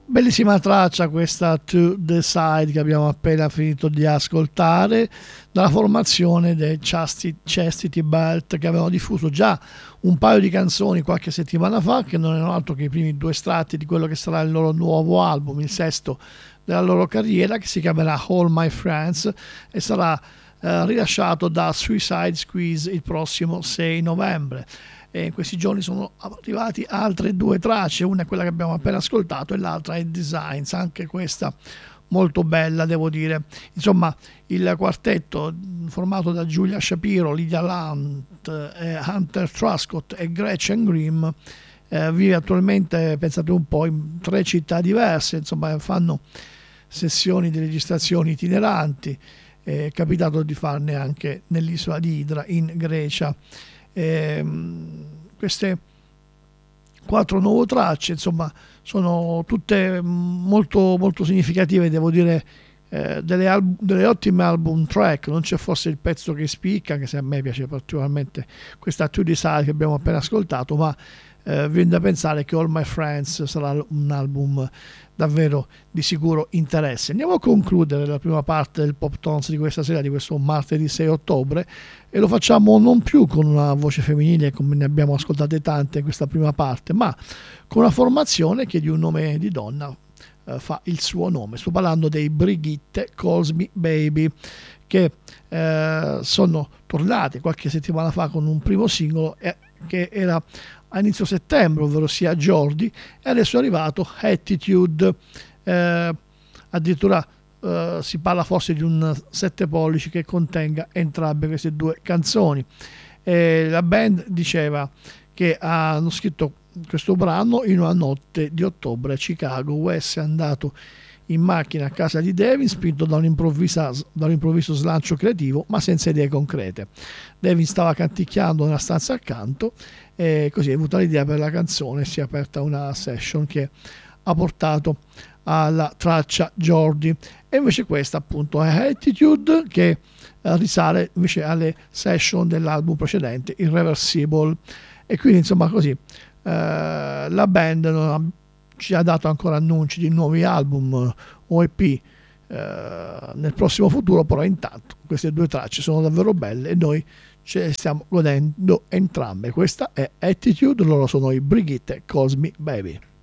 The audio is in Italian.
Bellissima traccia questa To Decide che abbiamo appena finito di ascoltare dalla formazione dei Chastity Belt, che avevano diffuso già un paio di canzoni qualche settimana fa, che non erano altro che i primi due estratti di quello che sarà il loro nuovo album, il sesto della loro carriera, che si chiamerà All My Friends e sarà rilasciato da Suicide Squeeze il prossimo 6 novembre. E in questi giorni sono arrivati altre due tracce, una è quella che abbiamo appena ascoltato e l'altra è Designs, anche questa molto bella, devo dire. Insomma, il quartetto formato da Julia Shapiro, Lydia Lant, Hunter Truscott e Gretchen Grimm vive attualmente, pensate un po', in 3 città diverse, insomma fanno sessioni di registrazioni itineranti, è capitato di farne anche nell'isola di Idra in Grecia. Queste 4 nuove tracce, insomma, sono tutte molto, molto significative, devo dire, delle ottime album track. Non c'è forse il pezzo che spicca, anche se a me piace particolarmente questa To Decide che abbiamo appena ascoltato, ma viene da pensare che All My Friends sarà un album davvero di sicuro interesse. Andiamo a concludere la prima parte del Pop Tones di questa sera, di questo martedì 6 ottobre, e lo facciamo non più con una voce femminile come ne abbiamo ascoltate tante in questa prima parte, ma con una formazione che di un nome di donna fa il suo nome. Sto parlando dei Brigitte Calls Me Baby, che sono tornati qualche settimana fa con un primo singolo che era a inizio settembre, ovvero sia Jordi, e adesso è arrivato Attitude, addirittura si parla forse di un 7 pollici che contenga entrambe queste due canzoni. La band diceva che hanno scritto questo brano in una notte di ottobre a Chicago. Wes è andato in macchina a casa di Devin, spinto da un improvviso slancio creativo, ma senza idee concrete. Devin stava canticchiando nella stanza accanto e così è venuta l'idea per la canzone, si è aperta una session che ha portato alla traccia Jordi. E invece questa appunto è Attitude, che risale invece alle session dell'album precedente, Irreversible. E quindi insomma così la band non ci ha dato ancora annunci di nuovi album o EP nel prossimo futuro, però intanto queste due tracce sono davvero belle e noi ce le stiamo godendo entrambe. Questa è Attitude, loro sono i Brigitte Calls Me Baby.